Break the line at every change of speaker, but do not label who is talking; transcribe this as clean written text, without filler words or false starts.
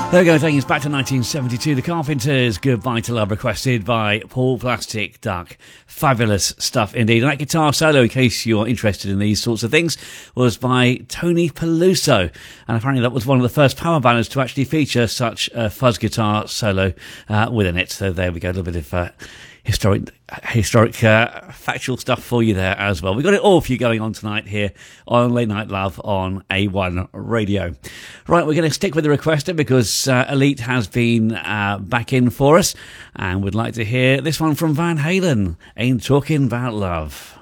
There we go, taking us back to 1972. The Carpenters, Goodbye to Love, requested by Paul Plastic Duck. Fabulous stuff indeed. And that guitar solo, in case you're interested in these sorts of things, was by Tony Peluso. And apparently that was one of the first power ballads to actually feature such a fuzz guitar solo within it. So there we go, a little bit of historic factual stuff for you there as well. We've got it all for you going on tonight here on Late Night Love on A1 Radio. Right, we're going to stick with the requester because Elite has been back in for us, and we'd like to hear this one from Van Halen, Ain't Talking About Love.